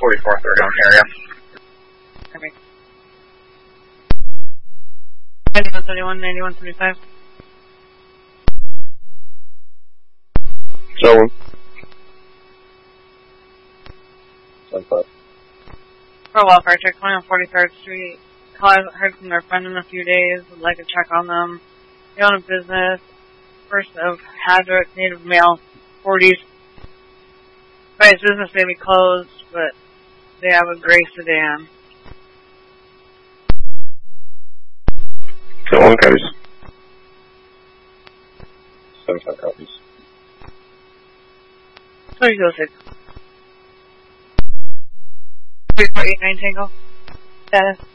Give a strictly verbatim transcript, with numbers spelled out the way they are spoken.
forty-fourth Oregon area. Perfect. ninety-one seventy-one, ninety-one seventy-five. So, seventy-five. For welfare check, twenty-one forty-third Street. Call, I haven't heard from their friend in a few days. Would like to check on them. They own a business. First of Hadrick, native male, forties. But his business may be closed, but they have a gray sedan. So one copies. seventy-five copies. thirty oh six. three four eight nine Tango. Status.